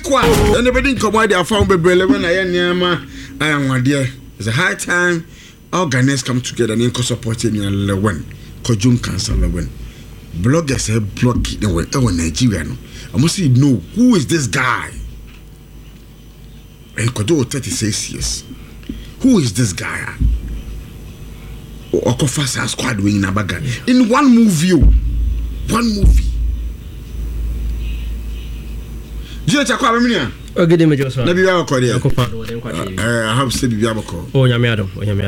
kwa anybody come out there found bebrele when I nyama I am one there. It's a high time all Ghanaians come together and support you and win. Kojum Council win. Bloggers have blocked the way Nigeria. I must know who is this guy. And Kodo 36 years. Who is this guy? Okofasa squad winning Abaga in one movie. Je chakwa bemia. Ogede mejo so. Na biya ko dia. I have said biya ko. Oh nyame adom.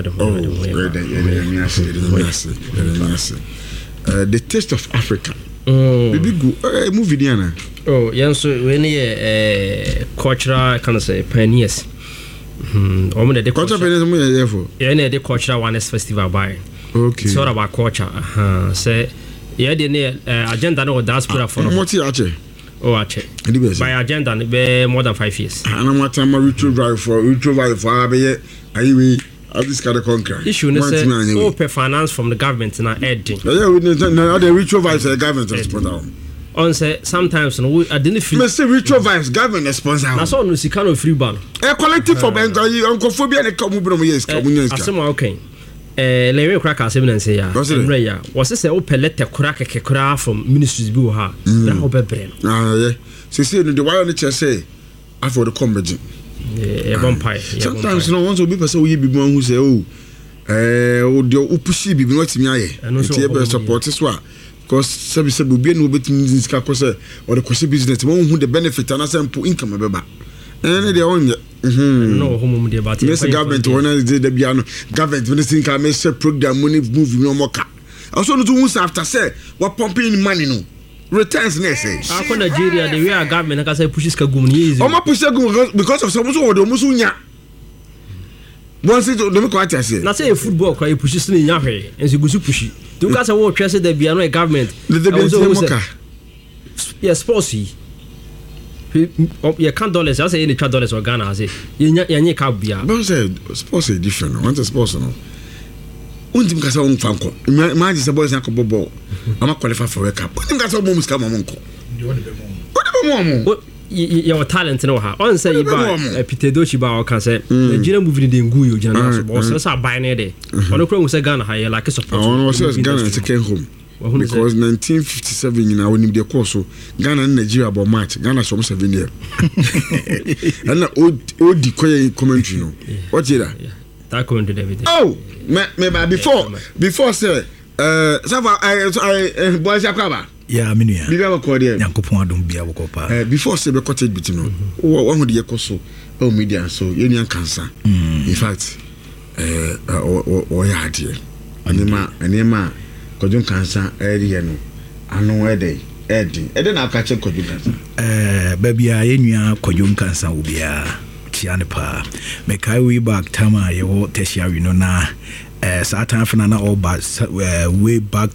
The Taste of Africa. Bibi go movie dia na. Oh, yes, we need cultural kind of say pioneers. The cultural pioneers mo here for. Yeah, the cultural awareness festival by. Okay. It's all about culture. Say yeah, the agenda no diaspora for. What you ache? Oh, ache. By agenda be more than 5 years. And I'm what I'm retrieve for abe ayi this kind of conquer. Issue ne say open finance from the government na heading. Yeah, we no the ritual vibes the government sponsor. On say sometimes no I didn't feel. Me say ritual vibes government sponsor. Na so no sika no free ban. Collective for onkophobia ne come bro mo yes come yes. Asema okay. Lewe kura ka asem na say ya. Emre ya. Was say open letter kura kekekura from ministries bi wo ha. Na obebre no. Yeah. Say no the why on the say after the comedy. Sometimes no one to be person we be who say the upushi be what me aye and support so because sabi be no betimi sika cause or the cost business one who the benefit and sample income beba and they own no home dey about it government one dey the bia no government when think I make program money move no more car also no to after say what pumping money no returns say for Nigeria the way our government can say pushes kagum easy o ma push kagum because of some so do musu nya once it do me quite say na say football kwa pushes ni nya hwe enso gusu pushi do ka say wo twa say the bia no government yes sports you can't dollars I say any $2 or Ghana say you ka bia but say sports is different want sports no untim kasa on fanko imagine say boys na ko bobo ama qualify for world cup untim kasa mo muska mo nko your talent no ha on say you buy Peter Dochi ba o kan say Nigeria movie dey ngu yo jina so boss say buy na dey on ko say Ghana ha like support on say Ghana take home because 1957 you know when they call so Ghana and Nigeria about match Ghana so 7 years and old the commentary no what is that that commentary everything oh me before say I boys akaba yeah me nua bibia ko dey Yankopon adom bia wo pa before say be cottage bit no one hu dey koso o media so yenu cancer in fact o ya ade anima Kojun cancer area no anu ede na akache Kojun cancer baby a yenua Kojun cancer wo bia tiane pa me kai we back time a yo tertiary no na Satan fana na all back way back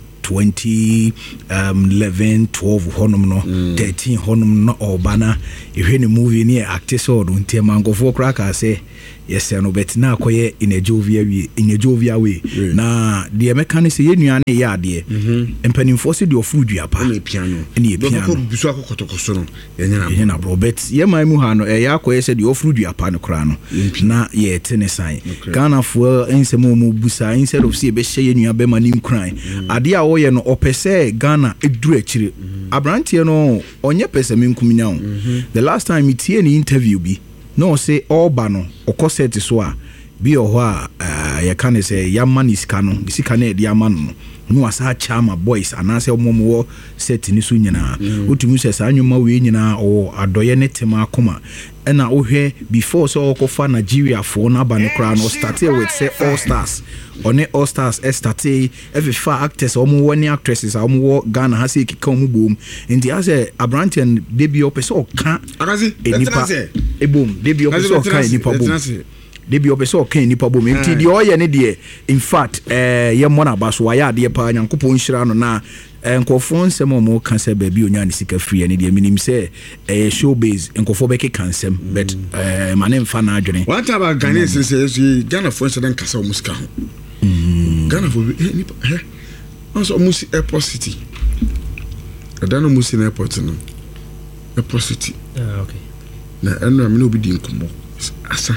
2011 12 honum no 13 honum no obana ehwe ne movie ni actor so do ntema ngofo kra ka say yes no bet na akoye in a jovia way na the mechanic say yenua na ya de empanimfo se de ofudua pa na piano ko bisu akokotokoso no yena bro bet ye man mu ha no ya akoye se de ofudua pa no kra no na ye tene sai Ghana fo ensemo mu busa instead of say be hye yenua be manim kran ade a wo ye no opese Ghana eduru akire abrantie no onye pese menkumnya the last time itie ni interview bi no say all bano okoset so a bi oho a ye kan say yamani sika no sika na de amano no asa chama boys anase omomo set ni so nyina otumi se sa anwuma we nyina o adoye ne tema akoma na ohwe before so okofa Nigeria for na ba ne kra no started with say all stars one all stars started every far actors omo one actresses omo Ghana ha say kika omo bom ndi ase abrante and debut opeso ka akazi enipa ebom debut opeso ka enipa bom debut opeso ka enipa bom nti di oye ne de in fact ye mo na ba so wa ya de pa Nyankopon hira no na nkofo nsem omo kanse ba bi onya ne sika free ne de minim say show base nkofo be ke kansem but manem fa na adwene what about Ghana say Ghana for instance kasa omo sika ho Ghana for also musi airport city adano musi airport no airport city okay na ɛno a me no obi di nkomo asa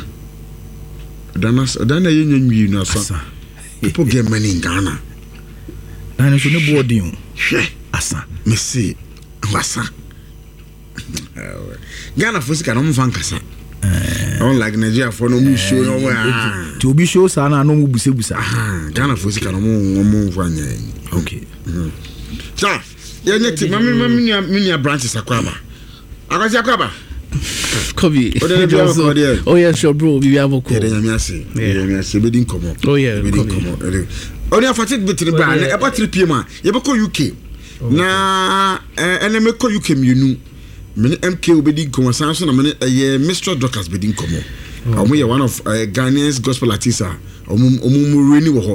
dana yenye nwi no asa people get money in Ghana na so ne boarding asa me see asa Ghana for sika no mfa nkasa like Nigeria for no mu show no wa to be show sa na no mu busebusa Ghana for sika no mu mfa nya okay so yenye ti mami branches akwaba akwasi akwaba Kobe. Oh yeah, sure, bro. We have a call. Yeah, bedin komo. Oh yeah, bedin komo. Only a fatik bit the brand. About 3 p.m. You go UK. Na enemy ko UK you many MK bedin komo. Samson na many Mr. Doctors bedin komo. Omo one of Ghanaians gospel artists. Omo reni wo ho.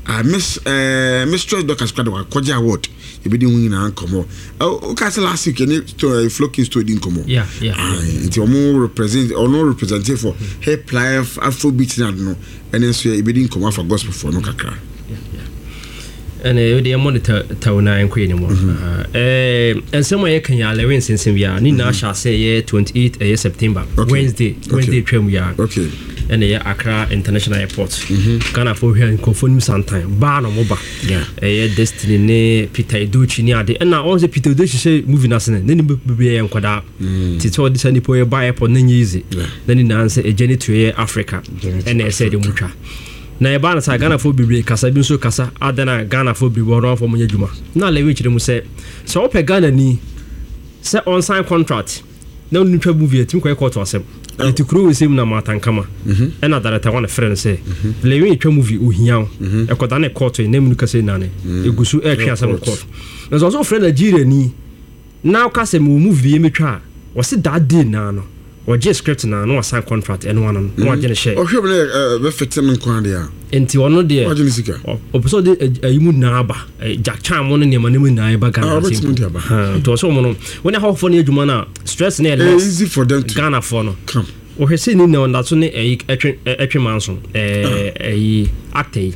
Mr. Doctors kwada Koja Award. You be doing na komo. O castle last week any flocking store din komo. Yeah. It's more represent or no representative for hip life Afrobeat na no. And then so you be din komo for gospel for no kakra. And they monitor Tauna and Queen anymore. And somewhere you can learn since we are Nina shall say 28 September, Wednesday we are. Okay. And Accra International Airport. Ghana for here in Confirm sometime. Bar no moba. Yeah. Destiny Peter Duchi near the and now also Peter Duchi say moving us and then be and Quada. Tito this and the buy upon easy. Then in answer a journey to Africa. And they said Mucha. Na eba na sa Ghana fo bibre kasa bi so kasa adana Ghana fo bibre won fo munye djuma na lewe chire mu se so ope Ghana ni se on sign contract na onu twa movie tim ko court asem enti kuro we sem na matankama e na director one friend say lewe twa movie ohia e ko da na court na mu kasa na ne egusu e twa asem court na so friend Nigeria ni na ka se mu movie e metwa wo se that day na no or just script na no sign contract and one no agene share o hwe be fitting kwa dia enti wono de agene sika o person de ayimu na aba Jack Chan mo ne ma ne mu na ba Ghana to so mo no when how for na adwuma na stress na easy for them to Ghana for no come o hwe se ni na onda so ne etwe manso actor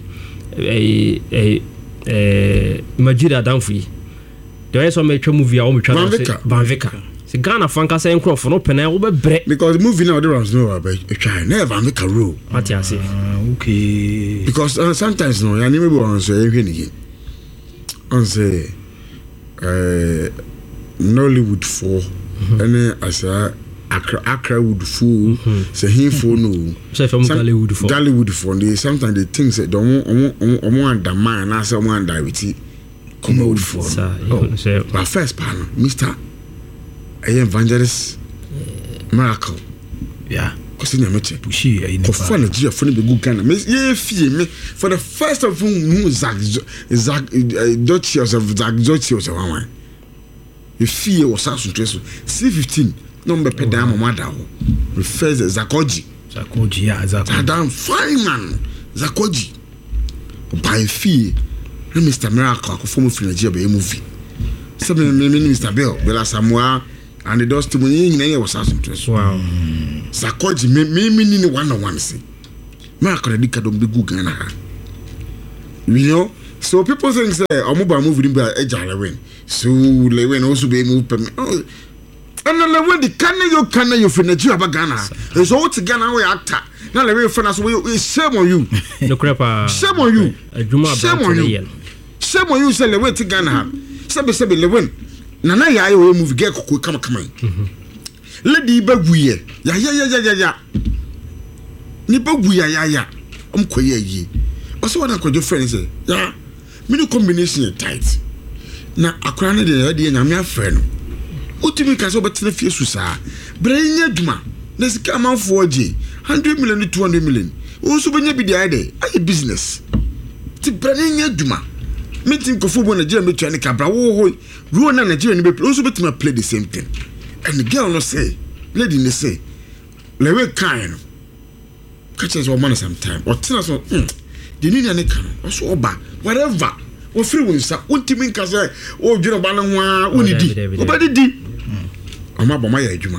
Majida Danfui there is some movie a o metwa Banvika Ghana fanka say crop no pena wo bebre because the movie now the runs no about try never make a rule what you say okay because sometimes no ya name be on say ehwe ni on say Nollywood for any as Accra wood fool say him for no say from Gollywood for they sometimes they think say don't under man na say one under with come wood for but first pan Mr. Evangelist Miracle. Yeah. Because in a meeting, Pushi, I for Nigeria for the good kind of me for the first of whom Zach Dutch of Zach Dutch was a woman. You fear was out to dress C15 number pedam mother refers Zakoji, yeah, Zadam fine man Zakoji by fee Mr. Miracle from Nigeria movie. Some Mr. Bell Bella Samoa and the doors to me was awesome to us. Wow. Sakoji me meaning one say. Miracle dika don't be good Ghana. You know, so people think say a mobile movie in by Ejala win. So Lewen also be moved per me. Oh, and the Lewen the can you for Nigeria Ghana. It's all to Ghana way actor. Now Lewen for us we shame on you. No crap. Shame on you. Shame on you. Shame on you say Lewen to Ghana. Sebe Lewen. Nana ya ayo movie get kokoi kama lady baguye ya ni baguya ya omkoye yi also one akwajo friend say ya me no combination tight na akora ne de nyame afre no utimi ka so betena fie susa brenya duma na sika manfo oje 100 million to 200 million also benya bi dey dey ay business ti brenya duma meeting ko football Nigeria metua ne kabra wo ruo na Nigeria ni be also betima play the same thing and the girl no say lady ne say lewe kan no catch us one sometime or tina so the need ne kan also oba whatever o free won sa untimi nka say o dwero ba no ho unidi obadi di ama ba ma ya adwuma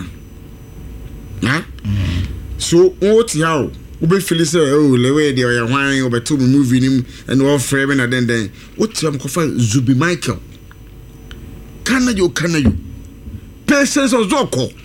na so o ti how we feel say oh lewe dey ya hwan obeto movie nim and all frame na den what am ko fa Zubi Michael kana you patience ozoko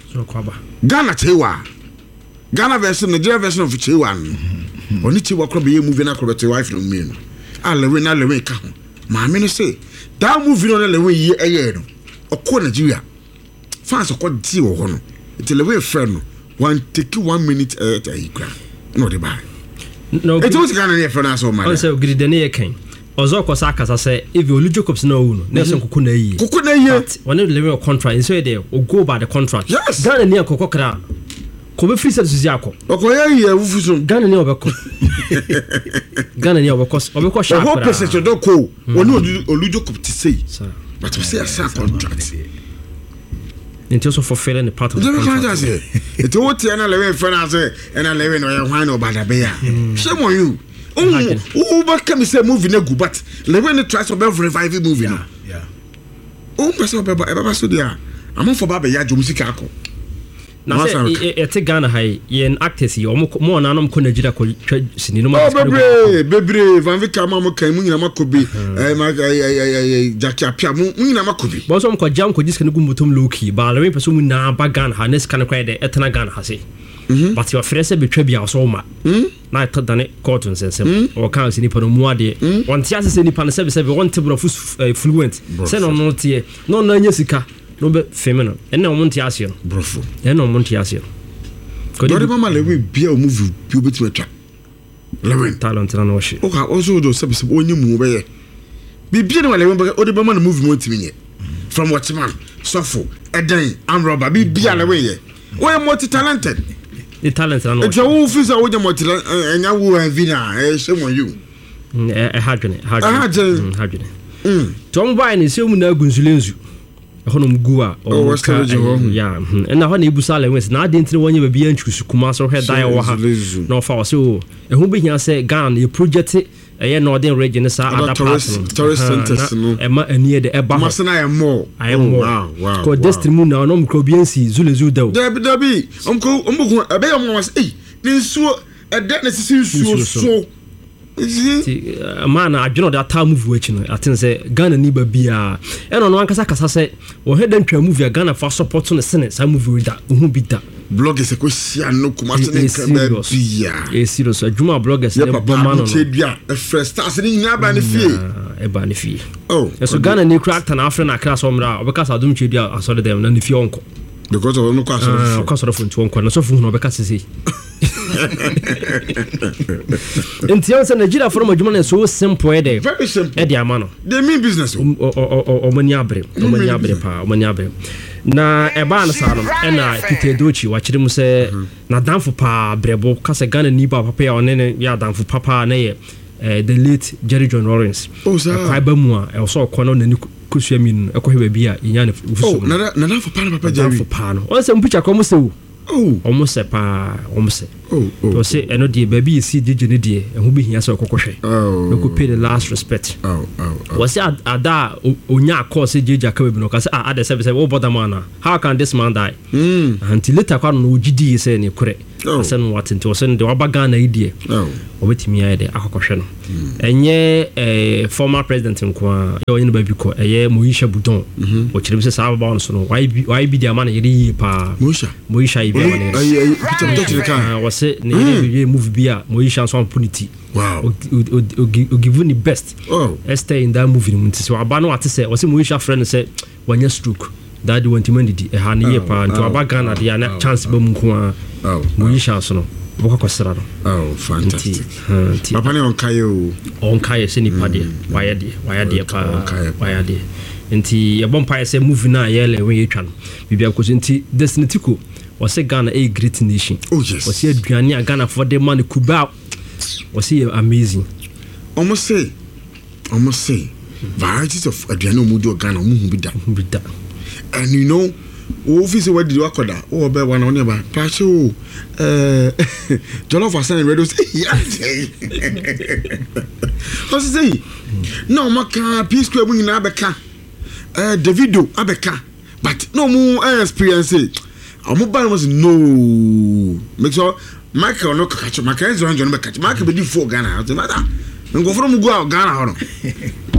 so kwaba Ghana Chewa Ghana version Nigeria version of Chewa oni Chewa kro be movie na kro be Chewa wife no me no Lewe ka ho ma me no say that movie no Lewe ye eye no okọ Nigeria fans okọ di wo ho no it Lewe friend no one take 1 minute ikra no de ba no it was Ghana ne friend aso ma so gidi de ne ken ozo ko sa kasa say if Olu Jacobs na wu no na so kuku na yi when Lewe contract so dey o go by the contract yes Ghana ne akoko kra ko be free service ako okoye ye wufuso Ghana ne obeko Ghana ne obeko sha the whole person to do ko oni Olu Jacobs to say but we say a contract in terms of fulfilling the part of the contract it what na Lewe friend say na Lewe no ye hwan obada be ya shame on you back can say movie na go but Lewe no try to revive movie no yeah person baba so dia am for baba ya jomsika akọ na say e Ghana hay yen actors yi mo na nom ko Nigeria ko sini no ma bebre van vika ma mo kan mu nyina makobi Jackie Apia mu nyina makobi bo so mo ko jam ko jiska no gumotom loki ba Lewe person mu na ba Ghana ha nes kan kwa de etena Ghana ha say but your friend say betwa bia so ma na ta dane court nsensem o kan sini pa no mu ade won tia se ni pa no se won tebro fluent se no no tie no na nya sika no be femino ene o monti asio brofo ene o monti asio ko de mama Lewe bia o movie bi obeti metwa Lewe talent na no she o ka o so do se onye mu be ye bi bia na Lewe o de mama no movie mo ntimi nye from Watchman Sofo Eden and Robber bi bia Lewe ye o ye multi talented the talent na no it's a wo fisa wo je multi enya wo vina shame on you hadwene Tom buy ni se mu na gunsulenzu honom gua o ka ya na ho na ibusa Lewe na ade ntire wonye ba bia ntwusu kuma so hwe dai wo ha no fa wo se o ehu be hia se Ghana ye project eye Northern region sa other parts tourist centers no ema anie de eba masana ya more wow ko destiny mu na no mkro biansi zulezu daw dabi omko ebe ya mo was ni nsuo ede na sisi nsuo so man adweno da ta movie wachi no atin say Ghana ni ba bia eno no ankasa kasa say wo head ntwa movie Ghana fa support no sene sa movie da ohu bi da bloggers ko sia no kuma tene kan bia serious adwuma bloggers e bomma no bia e first stars ni nya ba ne fie e ba ne fie so Ghana ni crack na afra na class omra obeka adum chedua asole dem na ne fie onko because of no kwaso of onko na so fu no obeka sisi Entianse Nigeria for adwuma na so simple dey very simple e dey amano they mean business o mani abre na eba na sa no e na Peter Dochi wa kire mu se na danfo pa brebo ka se Ghana ni ba papa ya one ya danfo papa na ye the late Jerry John Lawrence kwa ba mu a e so ko no na ni kusua mi no e ko heba bia nya na fuso na danfo pa na papa Jerry danfo pa no o se mpicha ko mu se almost a pa almost to say eno die baby see jeje ne die ehu bi hia se okokohwe no ko pay the last respect was ada onya course jeje aka baby no ka say ada say what bother man how can this man die until later kwa no gidi say ne kure say no what into say the wabaga na idie obetimi ya de akokohwe no enye former president nkwa ye onye baby ko eye Moisha Budon o chire say sa ba no so no why be the man yiri pa Moisha ibi was it ne movie bia Moisha so opportunity wow o give you the best stay in that movie so abano ate say was Moisha friend say wanya stroke that want to mend ha ne ye pa nto abaga na dia na chance ba mu nko Moisha so no boka kwasra no fantastic papa ne onkaye se ni pade waya de pa waya de nti yebon pa say movie na ye le we yetwa no bibia ko nti Destiny Tiko was a Ghana a great nation. Oh yes. Was here Ghana for the money Cuba was here amazing. Almost say varieties of Adriano Mujo Ghana be that. And you know, office where did you acquire? Oh, be one on your back. Pacho Jollof was saying radio say what's say? No maka peace square in Abeka. Davido Abeka. But no more experience. Mobile was no make sure Michael no catch Michael is on catch Michael be for Ghana. What's the matter? And go from go Ghana.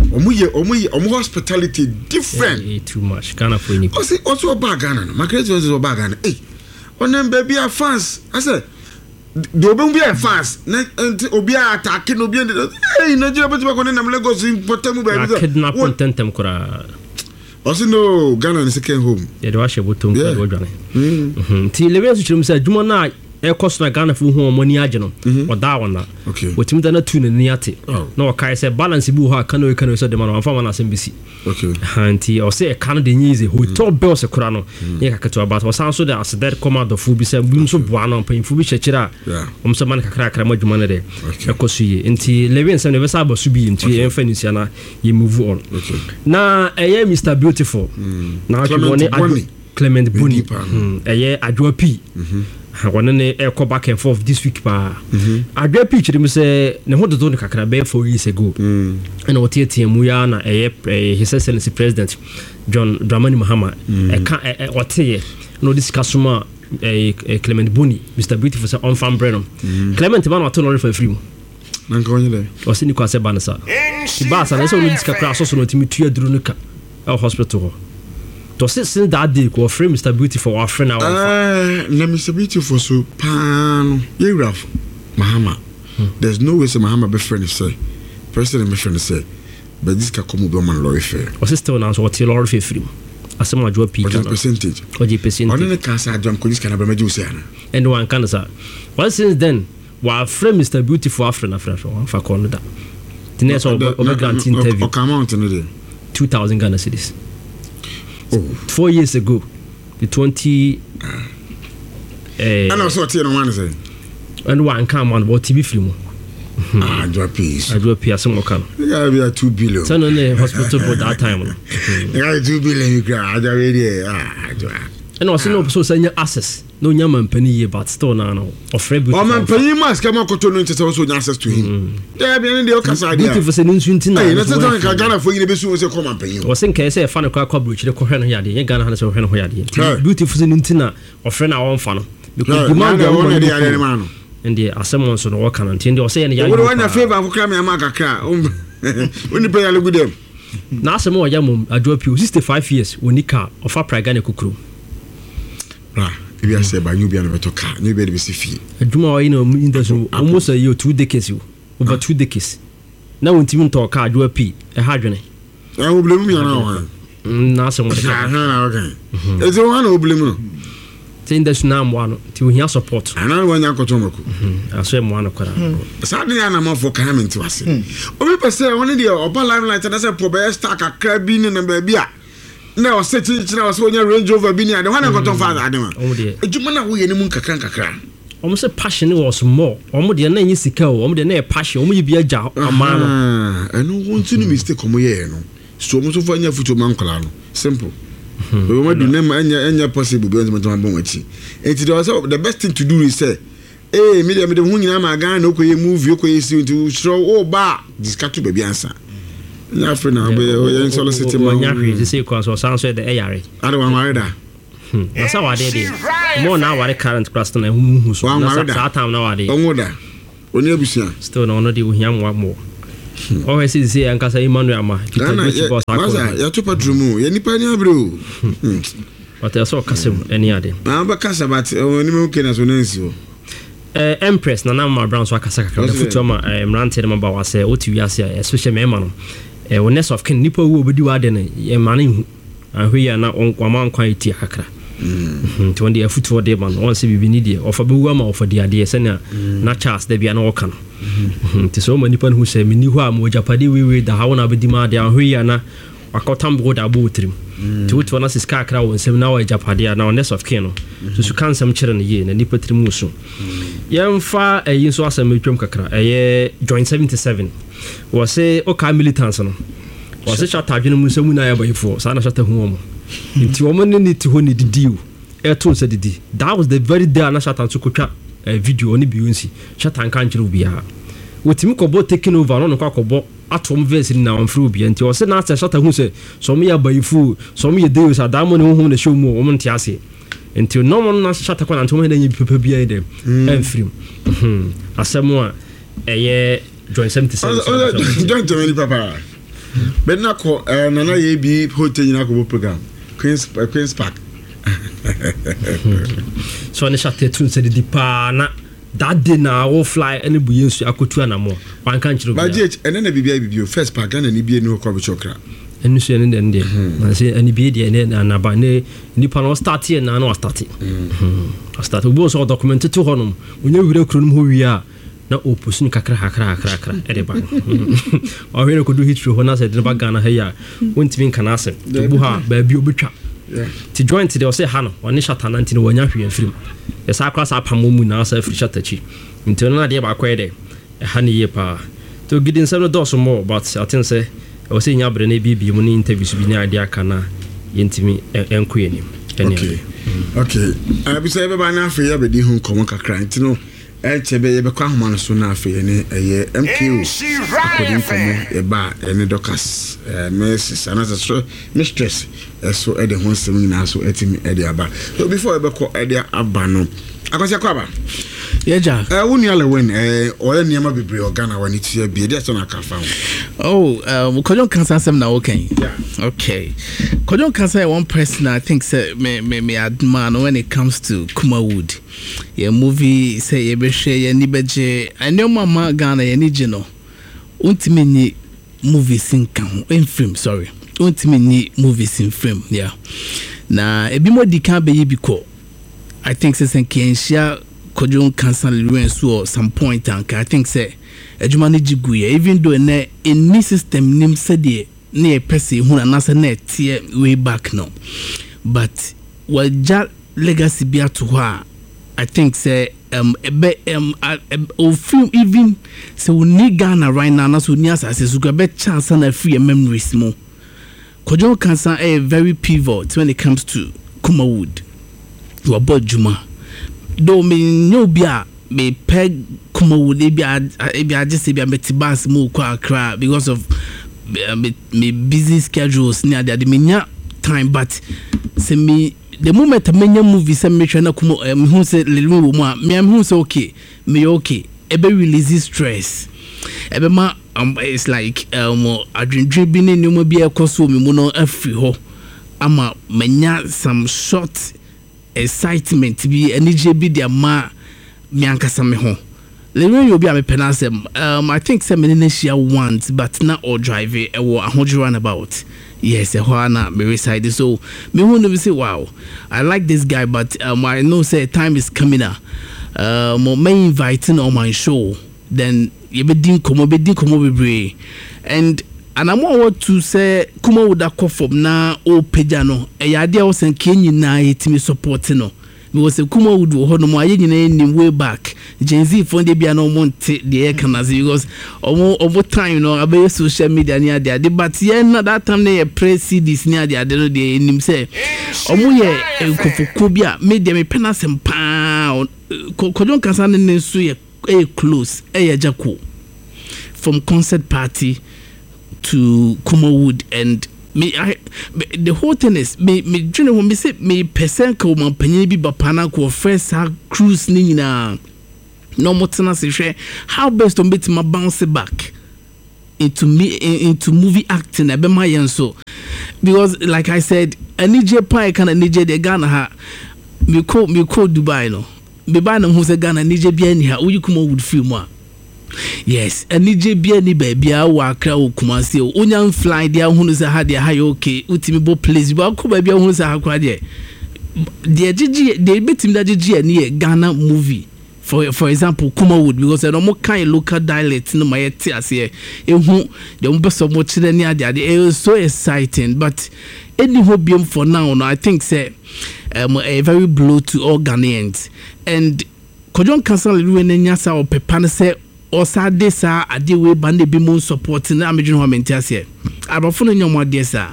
omu hospitality different. Too much. Ghana for any. Also about Ghana. My great was about Ghana. Hey, on them baby are fans. I said, the Obama be fans. Obia attacking Obia. Hey, Nigeria, but we're going to Lagos in Potamu baby. Kidnap content them kura. Also no Ghana is second home. Yeah, the wash about to go Ghana. Ti lewe so chim say dwuma na e cost na Ghana for hu money age no. O da wona. Okay. Wetim da na tu na ni ate. Na o kai say balance bi hu ha kan so de man amfa man asem bisi. Okay. Anti o say e kan de nyize hotel bills kura no. Ye kakato about o san so de as that come out the food bi say bi so boa no pan fu bi chechira. So man kakra ma dwuma na de. E koso yi. Nti lewe nsem ne be sa basu bi nti e mfa nisia na ye move on. Okay. Na eye Mr Beautiful. Na Clement Boni. Eye Adwa P. One ne e back and forth this week pa. Adwa P chiri me say ne ho dodo ne kakra be 4 years ago. And what tie mu ya na His Excellency President John Dramani Mahama e ka what tie no discuss ma Clement Boni Mr Beautiful say on farm Brenham. Clement man what no for free mu. Nanka onye le. O se ni kwa se ba na sa. Ti ba sa na so no discuss kra so no timi tua duru no ka hospital. To since that day ko frame Mr Beautiful our friend our na Mr Beautiful so pan ye Raf Mahama. There's no way say Mahama be friend say president be friend say but this ka come be man lawyer fair o sister na so what lawyer fair free asem adwo p what percentage on the cancer adwo ko this kana be meju say ana and one can say well since then wa frame Mr Beautiful our friend fa ko no da the next o grant interview o come out no dey 2000 Ghana cedis. 4 years ago, the 20. And also, one say, and one come on about TV film. I drop peace. I drop peace. Some can. Yeah, we are 2 billion. So, no, the hospital for that time. Yeah, 2 billion. You cry. I already. And also, no, so send your access. No, Yaman penny, but still now. Of Fred. Oh, man, penny must come out to also access to him. Yeah, be in the Okasa. Beautiful solution. That's not Ghana for you. Be so come and pay you. Was think I say a fan of Crackup, which the Korean Yadi, Ghana has a friend who Yadi. Beautiful solution of friend our own fan. Because demand the other man. And the assemblance on work and the saying, you want a favor of Krammy Amaka. When you play a good them. Now, some more young, I drop you 65 years when Nika of a Pragani Kukru. If you say by you be able to car, you better be see. Juma, almost a year, 2 decades, over 2 decades. Now, when Tim talk, I do a P, a hydrogen. I will blame you now. Now, some it's a one who blame. Saying there's now one to hear support. And I want Yakotomoko. I say one of Sadly, I'm more for coming to us. Only per se, one of the upper limelight, and as a probable stack a crabin and a baby. Now, setting was when you Range Rover Bini, the one I got on father. Oh, dear. A Jumana, we any moon cacranca. Almost a passion was more. Almost the name is the cow, almost the name passion, only be a jar, a man. I don't want to mistake on my so much of your foot to Mancolano. Simple. We want to name any possible because my bonity. And it was the best thing to do is say, hey, me the moon, I'm a guy, no, you move your case to show, oh, bar, this cat to be answer. Yeah, for now, we are soliciting my Yari, the sequence or sounds like the ARA. I don't want to that's how I did it. More now, what a current question and who's one time nowadays. Oh, mother, when you be still no, do him one more. Always is here and Casa Emmanuel. You're too patrimo, any panya, bro. But I saw Cassim any other. I'm a Casa, but only can as one answer. Empress, Nana Brown, so I can say, I'm ranting about what I say, what you are, especially Memano. When next of Ken Nippo will do a money, and we are now on one quality hacker. 20 foot for day man, once we need it, or for Buama or for the idea, senior, not Charles, they be an orcan. To so many people who say, Miniwa, Mojapadi, we read the Hawana Bedima, and we are now a cotton board about him. To which one is car crowd and 7 hours Japadia now, next of Keno. So you can some children a year and Nippo Trimuso. Young far a yin so as a mutual cacra, a year joint 77. Was say, okay, militants. Was a shot Tajin Musamuna by 4, Sana shut a home. Into woman need to honey the deal. Air told said the that was the very day I shot and took a video on the Beyonce. Shut and can't you be her. With Timko taking over on a cockabo at home vessel now on Fruby until I said, Nasa shot who say, so me a by fool, so me a deals are diamond home the show more woman Tiasi. Until no one shut up and told me that you prepare behind them and free. A somewhat a year join 77. Don't tell me, Papa. But na ko nana ye bi hotel nyina ko program Queen's Park. So ne shate tun se di pa na that day na wo fly any bu yesu akotu anamo wan kan chiro. But ene na bibia first park na ni bi no ko be chokra. Enu so ene de na say ani bi de ne na ba ne ni pa no start here na no start. Start wo so document to honum onye wire kronum ho wi a na opposition kakra ede ba o hwe ko do history ho na say de ba Ghana ha ya wontimi kana asem to bu ha ba bi obetwa ti joint de o say ha no oni shata na ntini wanya hwe film e sa akra sa pamo mu na sa free shata chi ntino na de ba kwa ede ha ne ye pa to gidin some do so more but I think say o say nya bre na bi mu ni interviews bi na ade aka na yentimi enko yenim. Okay. I be say be ba na afre ya be di hu komo kakra ntino chebe ye be kwa homa no so na afre ne eye MKO akodi komo e ba ene dokas Mrs. another so mistress so e de ho nsem nyina so etimi e de aba so before e be ko e de aba no akwase kwa ba yeja woni ale wen oya niam bebre organa wani tie bi de so na kafa Kojon cancer sem na okay. Okay. Kojon cancer one person I think say me admire when it comes to Kumawood. Your movie say ye be share ye ni beje. I know mama Ghana ye ni jino. Untimi ni movies in film, sorry. Untimi ni movies in film, yeah. Na ebi mo di kan be ye biko. I think say Kenshia Kojon cancer so some point and I think say ejumani jiguye even though in any system nim said the near person who anasa net tie way back now but what legacy be to her I think say film even so we need Ghana right now so near as so get chance and free memories more Kojon cancer a very pivot when it comes to Kumawood you about Juma though me no bia me peg Kumawood ebi I just say be metibas mo kwa Accra because of me busy schedules near the menya time but say me the moment menya movie say me try na kumo me hu say lelu wo mo me hu say okay me okay ebe release stress ebe ma it's like adwendwe bi ne nemo bi ekoso me mu no afri ho ama menya some short excitement bi energy bi dia ma me ankasa me ho Lewe you be a penasem I think some Indonesia once but not all drive it or a run about yes a na me reside so me who never say wow I like this guy but I know say time is coming up may inviting on my show then you be din komo be and I want to say kuma would that from na o pejano e idea was en kenyi na etimi support no because kuma would ho no aye nyina way back Gen Z phone dey bia no monte the air can because over time you know about social media near there but yeah na that time they press CDs near there they know they nim say omo ye nkofoko bia media me penasem pa Kojon cancer ne so ye close jako from concert party to Kumawood and the whole thing is me journey when me say me person ko man panyin bi ba pana ko first cruise ni na no more tena say how best to make my bounce back into movie acting ebe ma yen so because like I said anije pai kana anije de Ghana ha me ko Dubai no me ba na hu say Ghana anije bia ni ha uyi Kumawood film a yes anije bia ni ba bia wa Accra o Kumasi o onya fly dia hunu say ha dia ha okay utimi bo place ba ko ba bia hunu say ha kwa dia de gigi de betim da gigi ni Ghana movie for example Kumawood because no more kind local dialect no my tears here ehu the best of much than near there it was so exciting but any hobium for now no I think say a very blow to all Ghanaians and Kojon cancer when nyasa o pepane say or sad sa ade we bande bi mo support na amedwin ho mentias here abafo no nyom ade sa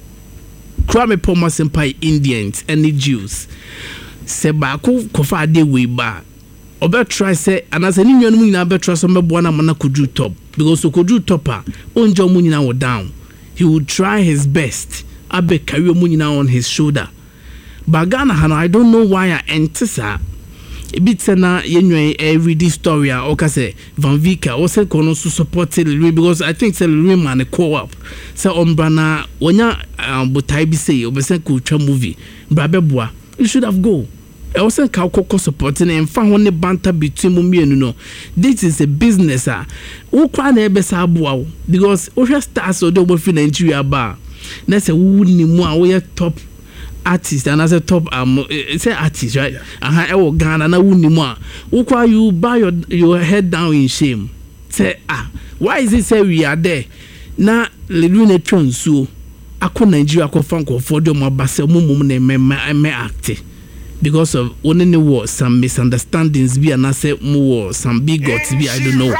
Kwame Poma Senpai Indians and the Jews se ba ko kofa ade we ba obe try say anase ni nwanum nyina be try so mebo na mana kodu top because kodu topper onjo mu nyina wo down he would try his best abe carry mu nyina on his shoulder but Ghana I don't know why I enter bit na yenwe every this story or say Van Vika or say kono so supported because I think say man co-op say ombrana wonya botai bi say obese kultwa movie brabeboa you should have go. I was saying Koko supporting and found one banter between me and no. This is a business. Who can ever say because we stars or double fin Nigeria bar. That's a woody more we top artist and as a top say artist, right? I will Ghana and I wouldn't more. Who can you buy your head down in shame? Say why is it say we are there? Now Luna Tronsu. I could Nigeria ko fanko for the more basse me act. Because of only war some misunderstandings be and I say more some bigots be I don't know.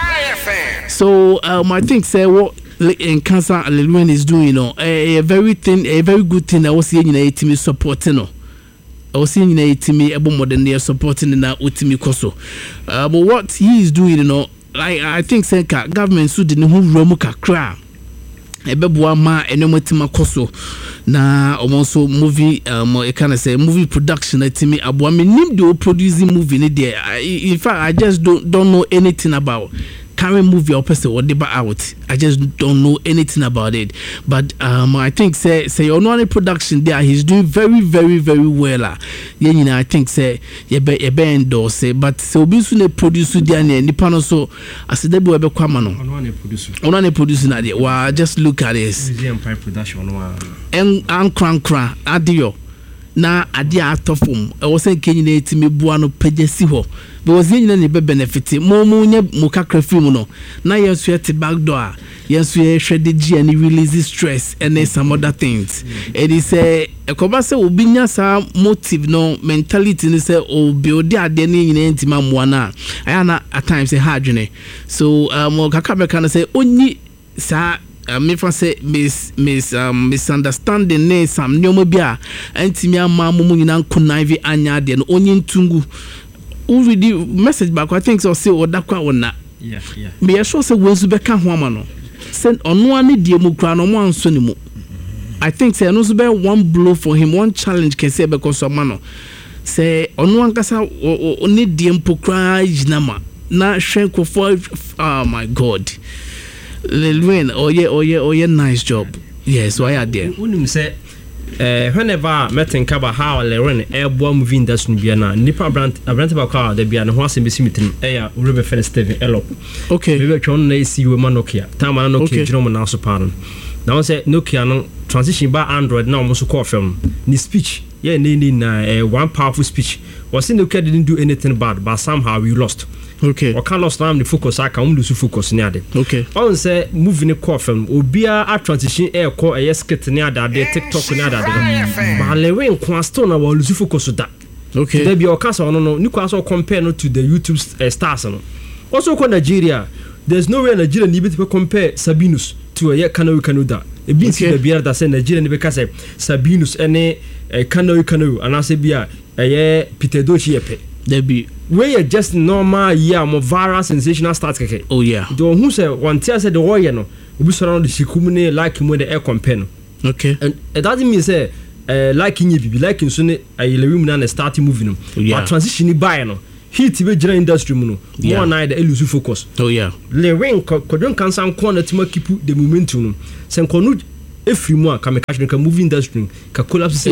So I think say what in cancer Lilwen is doing, you know, a very good thing I was seeing in a team supporting. I was seeing in a team able more than they are supporting in that ultimate koso. But what he is doing, you know, I think say government so didn't who romuka cry. Ebeboa ma enemotima koso na almost movie I can say movie production etimi aboa me nim do producing movie ne there. In fact I just don't know anything about current movie or person or deba out. I just don't know anything about it. But I think say on production there he's doing very well. I think say ye be endorse but so be soon a producer there nipa no so as dey be kwama no. On a producer na there. Wow, just look at this. Empire production wa. En kran adio. Na adia atofum e wo se kenyi na etimi bua no pagesi ho because yenyi na ne be benefit mo nya mukakra film no na yesu ete backdoor yesu e hwede gi and release stress and some other things it is ekoba se obi nya sa motive no mentality ni se o build ade ne nyina ntima mo na ayana at times say hardwene so mo kakabeka kana say onyi sa me for say misunderstanding ne some nyomo bia antimi ama mumu nyina nkonaive anya de no onye ntungu already message back I think so say odakwa wona me ya sure say wenzu beka ho ama no send ono ani die mu kra no mo anso ne mu I think say no so be one blow for him one challenge can say because of mano say ono ankasa oni die mpokra jinama na hwenko for oh my god Lilwen, oh yeah, nice job. Yes, why are there? Unim say, whenever meeting about how Lilwen airborne movie industry be na nipa brand about car there be an horse in meeting air Ruben Fenn Steven Elop. Okay. Maybe try on see you Nokia. Time Nokia Jerome now so pardon. Now say Nokia no transition by Android now almost call film. Ni speech, yeah, ni one powerful speech. Was in Nokia didn't do anything bad, but somehow we lost. Okay. Or can lost now the focus I can lose focus near the. Okay. On say moving the core film obia a transition air core a skit near that the TikTok near that. But lewe nkwaston na wa lose focus that. Okay. There be o kasa no ni kwaso compare no to the YouTube stars no. Also ko Nigeria there's no way Nigeria ni be compare Sabinus to a Kanu that. E be see the beer that say Nigeria ni be kasa Sabinus ene Kanu and I say bia Peter Dochi epe. There be where you just normal more viral sensational start keke. Oh yeah. The one who say one tear said the warrior no we surround the shikumune like him with the air compare. Okay. And it doesn't mean say liking you be liking so ne ayelewim na starting moving no. But transition by no. Hit be general industry mu no. More na the lose focus. Oh yeah. Le ring kodon kan san ko na tima keep the momentum no. Sen konu every mu ka me catch the movie industry ka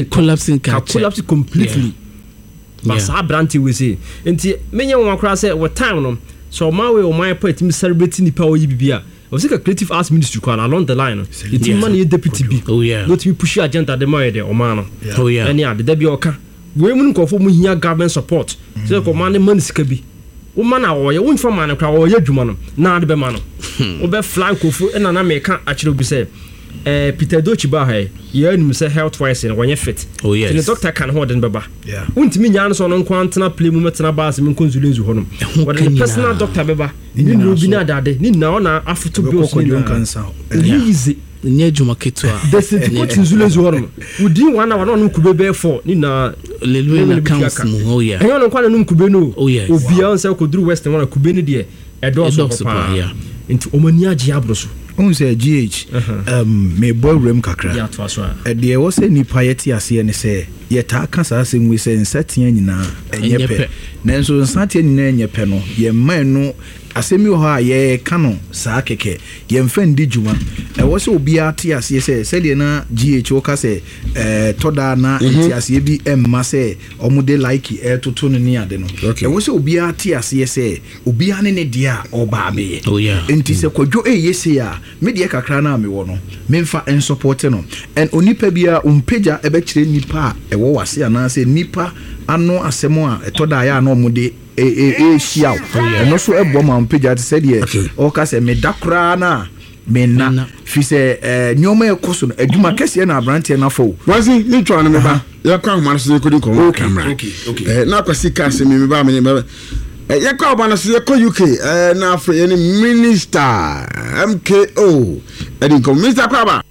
collapse completely. Yeah. But Sabranti we say enti menye won akra say what time no so my way o my part me celebrating the power yibia o say creative arts ministry kwa along the line it man ye deputy bi oh yeah not me push agenda the man there o man no oh yeah any ade da bi oka we mun nkofo mu hia government support say ko man man sika bi o man a wo ye won fa man kwa wo ye dwuma no na ade be man no o be fly nkofo na na me ka akire obi say Peter Dochi ba hai ye nim say health wise and when you fit oh yes the doctor can hold den baba yeah untimi nya no so no kwantena play mu metena ba asem konsulence ho no what the personal doctor baba ni no bi na dade ni na ona afuto bi o cancer easy nye juma ketwa this is konsulence ho no udi wana wana no kube be for ni na lelwe accounts mu oh yeah enyo no kwa no kube no oh yes obi an say ko duru western wana kube ni de edo so papa yeah into omani agi abroso on say GH me boy rem kakra ya to aso de wo say nipa yeti ase ne say ye ta ka sa asem we say nsatia nyina enyepe nanso nsatia nyina enyepe no ye man no asemi ho a ye ka no saa keke ye mfa ndi djuma wo say obi ate ase say de na GH wo ka say toda na ate ase bi emma say omude like toto no ni ade no wo say obi ate ase say obi ane ne dia oba be enti se kwadwo yese ya me de kakra na me wo no me mfa en support no and onipa bia umpeja ebe kire nipa wo wase ana say nipa ano asemo a etoda ya na omude shiaw no so ebo ma umpeja te say de o ka say me dakra na me na fi say nyoma ekoso no adwuma kese na brante na fo wasi ni twa na me ba ya kwa ma so ko di ko camera na kwasi ka se me ba me ya kwa ba na so ko UK na afre ni minister MKO edi ko minister kwa ba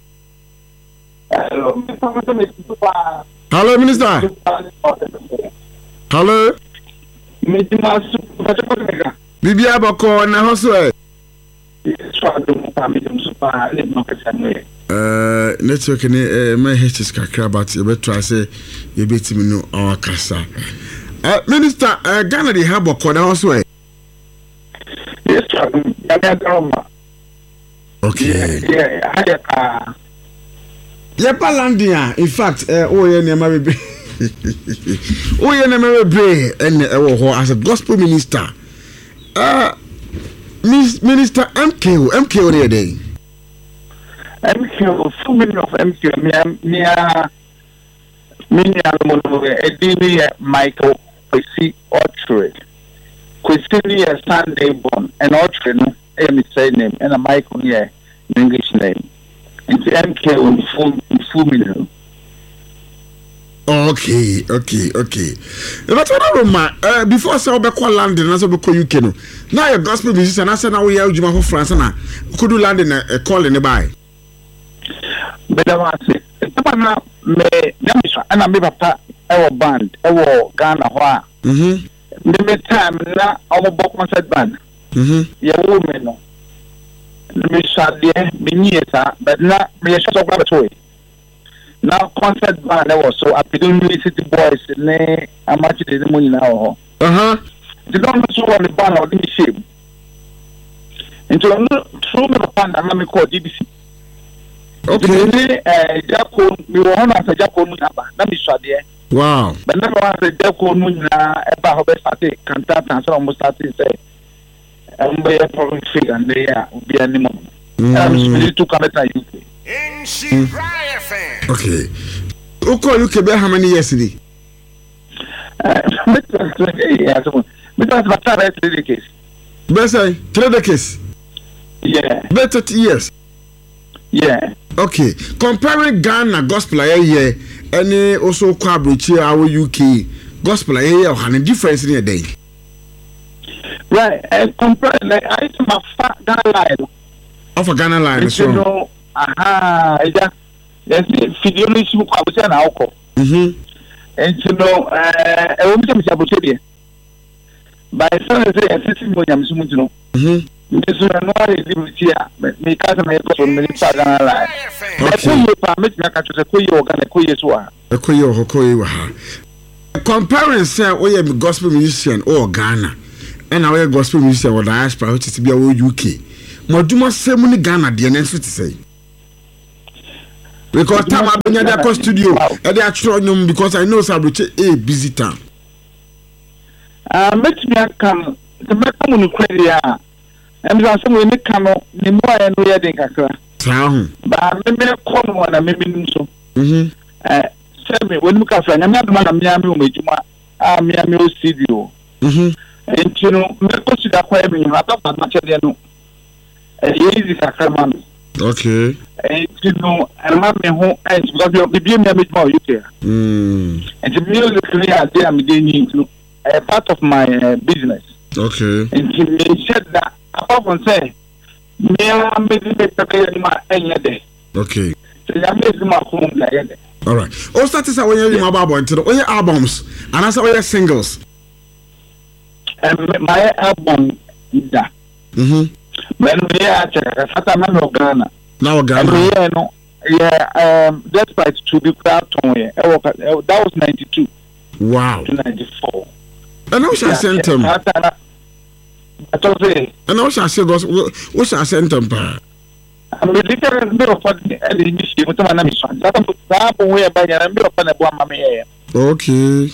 hello minister hello bibia bako na hoso network ni my hs kakra but e beto ase e betimi no awakasa minister Ghana dey have bako na hoso yes okay yeah palandia in fact oye ne ma bebe oye ne ma bebe en wo ho as a gospel minister Minister MKO there day. MKO, full meaning of MKO, me Michael Kwesi Orchard. Kwesi is Sunday born, and Orchard, no, my name, and a Michael here, English name. It's MKO full meaning. Okay. But what before I saw Beko London, I saw Beko UK. No, now your gospel musician, I said now we have Juma for France, and I could do London a call in the by. But I want to say, and I'm a our band, our Ghana. The time now, our book concert band. Your woman, me shot there, me but not me a shot of laboratory. Now concert band also Apidun City Boys ne amachi de money now. They don't know so on the band or the shape. Into through the band and me call DBC. Okay. Jaco we were on as a Jaco Munaba. Let me show there. Wow. But never was a Jaco Muna eba hobe start cantata and so almost started say be a problem figure and they are be animal. I'm to come at UK. Okay. Oko UK be how many years today? Better 3 decades. Yeah. Better 30 years. Yeah. Okay. Comparing Ghana gospel here any also Kwabruchi our UK gospel here how difference in a day. Right. Compare like I my Ghana line. Of a Ghana line so. Yeah. Yes, Fidioni Shu Kwabusa na Oko. And you know, I want to say about by some say assisting William Sumuno. This is another liberty, me cousin may go from the Ghana line. Okay, permit me to Kuyo Ghana Kuyeswa. A Kuyo Hokoiwa. Comparing say we are gospel musician or Ghana, and our gospel musician or diaspora which is to be our UK. Moduma say money Ghana, the answer to say. Because time I've been at the studio, and they are trying because I know Sabuche a busy time. Let me come to make a crazy. And there are some when they come, the more and we are doing a crack. But maybe a common one, and maybe so. Tell me, when we come from, I'm not Miami, Miami studio. And you know, make us to the acquirement, I thought much of the easy sacrament. Okay. And you know, I'm not my home because you'll be being a more UK. And the musically, I'm doing a part of my business. Okay. And he said that, apart from say, me, I'm making the day. Okay. So I'm making my home like that. All right. Oh, start is when you're my albums and I saw your singles. And my album is that. when we are at man of Ghana. Now Ghana. No, yeah, despite to be proud to me, that was 92. Wow. To 94. And I shall send him. And I shall say, what shall send him? I'm a little bit of what the initiative with my name is. That's whereby I'm a bit of one. Okay.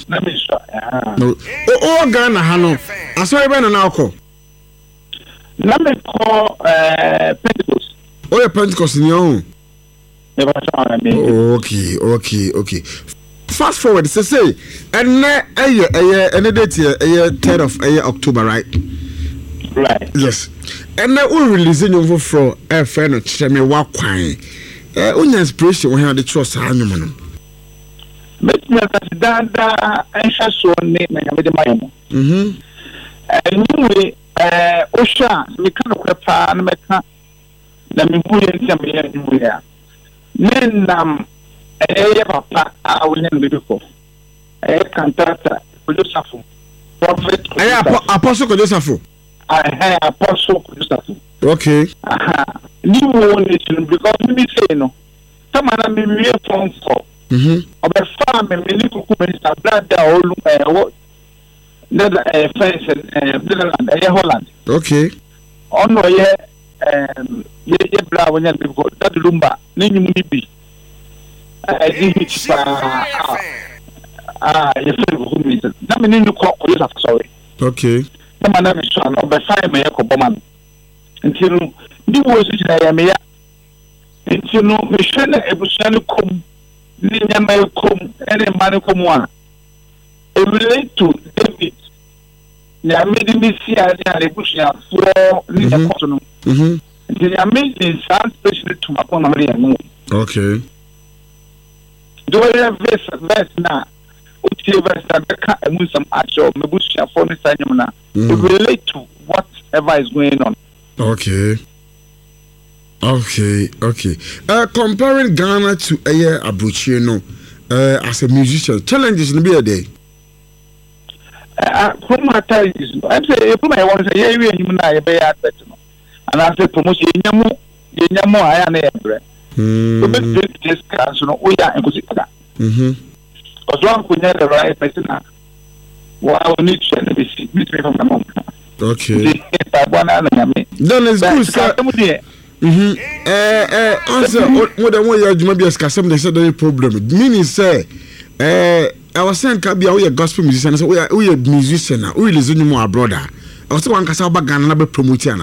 Oh, Ghana, Hano. I saw you an alcohol. Let me call Pentecost. Oh, your Pentecost in your own. Okay. Fast forward, say, and a date here, 3rd of October, right? Right. Yes. And now we releasing you for a friend of Chemi Wakwine. Only inspiration we have the trust Hanuman. But that anxious one name and anyway, Osha, we can't prepare and make her. Let me put in some here. Men, papa, I will never before. A cantata, Joseph, prophet, Apostle Joseph. I have Apostle Joseph. Okay. New one nation because me say no. Some of them be phone call. Of a farm and many minister blood all fence and Holland. Okay. On no ye bra when you go that lumba nini munibi. I think it's you feel who is it? That means you call Joseph, sorry. Okay. The man is son of a fine mayor Cobaman. Until you was in a mea. Until no mission a bushano cum, Nina may come, any man come one. It relate to David. They made me see a bush for Nina Cotton. They are making some special to my own. Okay. Do I have this now? Some actual Mabushia for the Sanimana to relate to whatever is going on. Okay. Comparing Ghana to Abuchino as a musician, challenges in the day. From my time, I'm saying, I want to say, yeah, you and I be at better. And I said, promotion, Yamo, I am there. This council, we are in because one could never right person. Well, I will need to send me from the moment. Okay. Then it's good, sir. Answer what the way you might be asking they said any problem. Meaning, say, I was saying, Kabia, we are gospel musicians, we are musicians, we listen to more brother. I was one Casaba Ghana promoter.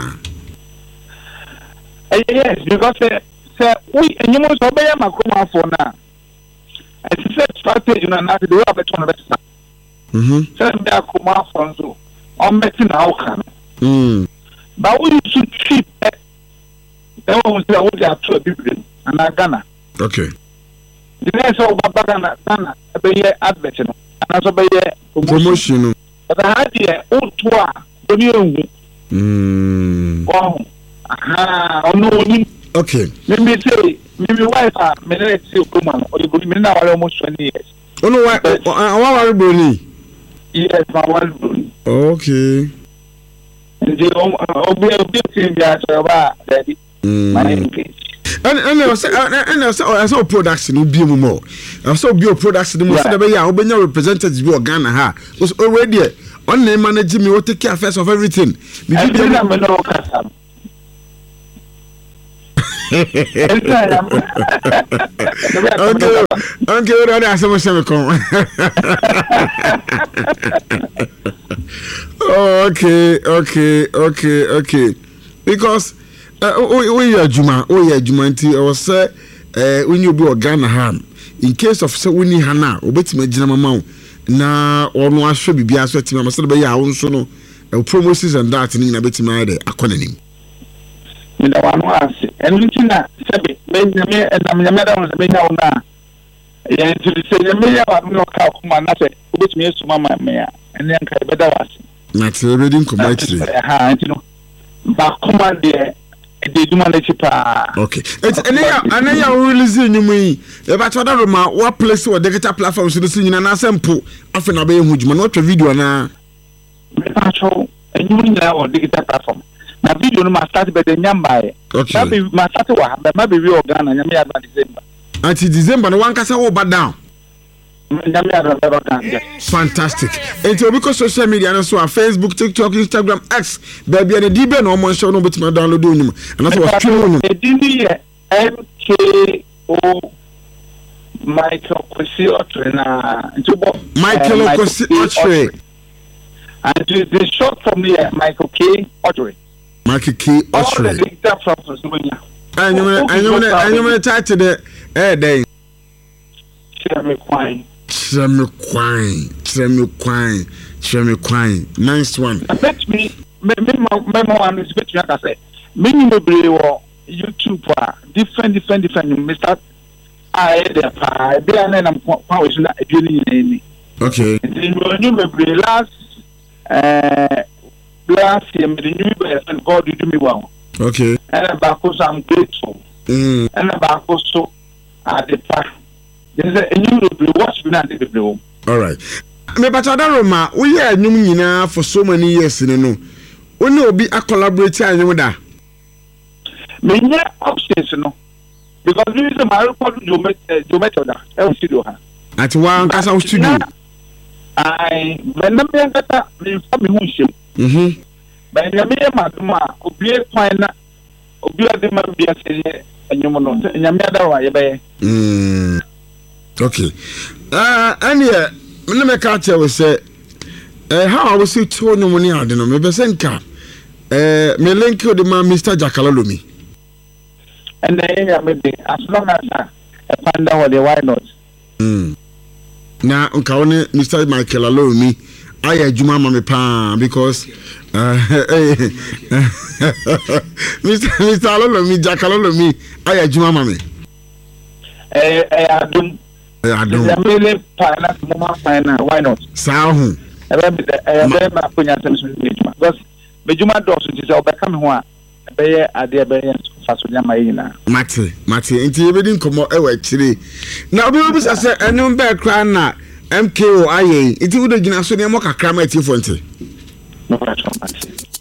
Yes, because we and you must obey my command for now. As I said, strategy and not the way of the tournament. Send me a command from so on betting outcome. But we should treat that was the actual people and Ghana. Okay. The next of Ghana, be advert and also be promotion. But I had the old tour, the new. Wow. Aha, no. Okay. Maybe say, maybe wife, may say, come on, or you could be now almost 20 years. Oh, no, what are you? Yes, my wife. Okay. And the big thing that daddy, my engage. And I saw production will be more. I saw bio production, most of the way I open your representatives be Ghana was already on name managing me, what take care first of everything. Okay, because we are Juma, I was say when you be Ghana ham in case of say winning Hana, obeti me mama na ono ahwe bibia so tima so be ya won so no promotions and that ni na beti me ade akonanim. And Lutina said, and I'm the madam was a big now. Yeah, to say the mayor of no cow, nothing, which means to Mamma Mayor, and then better was. That's a reading committee. But command there, they do manage to. Okay, it's and I are releasing you. Me, if I told them what place or digital platforms to the singing and I sample, often obey Hujman, what a video now. And you know, digital platform. na video no ma start be the nyamba Okay. na be ma start wa ma be wi Ghana nyame ya December Until December no one kasa wo ba down. nyame ya Ghana. Fantastic. Enti obi ko social media no so Facebook, TikTok, Instagram, X, baby and the DB no mo show no betima download onum. And that's what you know. E dini MKO Michael Kwesi Otre na ntubo Michael Kwesi Otre. And the short from here Michael K Otre. Michael K Otre. Anyone title the day. Chemi Kwine. Nice one. Let me one is bet you say. Many YouTube different Mr. I be an am powers na eduni. Okay. The last year me the new God do me well. Okay. And about I'm grateful. And about so at the park. There's a new watch me the blue. All right. Me batada Roma, we hear nyum nyina for so many years no. Oni obi a collaborate anyum da. Me nya upstairs no. Because this is my record do method da. E studio ha. At one kasa studio. I when me ngata me fa me hu him. But me ma obi kwan na obi ade ma bia sey anyum no. Nyame ada wa ye be. Okay. And me make out we say how I was see to no money ade no me be senka me link you the man Mr. Jakalolomi. And then me be as long as I find out what why not. Na nka woni Mr. Michael Alomi aya adwuma ma me pa because Mr. Alomi Jakalolomi aya adwuma ma me. Adum. The why not? Sahu. Because Bejuma does it is overcome one. Be a dear Fasunya Maina. Mate, into everything come out away today. Now, we say, a new bear crown na MKO. It would have been a Sonia Moka Cramate Fonte. No,